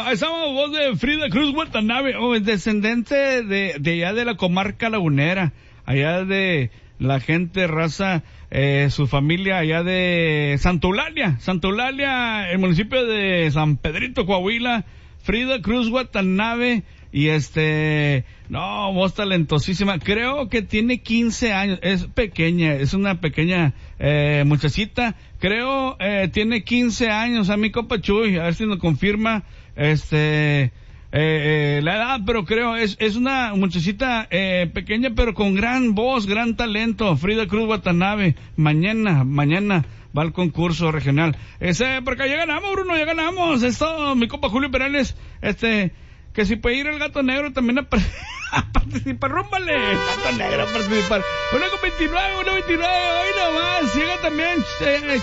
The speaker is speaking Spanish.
Estamos voz de Frida Cruz Watanabe, es descendente de allá de la comarca lagunera, allá de la gente raza, su familia allá de Santa Eulalia, el municipio de San Pedrito, Coahuila. Frida Cruz Watanabe, y no, voz talentosísima, creo que tiene 15 años, es pequeña, es una pequeña muchachita, creo, tiene 15 años, a mi compa Chuy, a ver si nos confirma, la edad, pero creo, es una muchachita, pequeña, pero con gran voz, gran talento. Frida Cruz Watanabe, mañana va al concurso regional. Porque ya ganamos, Bruno, ya ganamos. Esto, mi compa Julio Perales, que si puede ir el Gato Negro también a participar, rúmbale, Gato Negro a participar. 1:29, hoy nomás, llega también,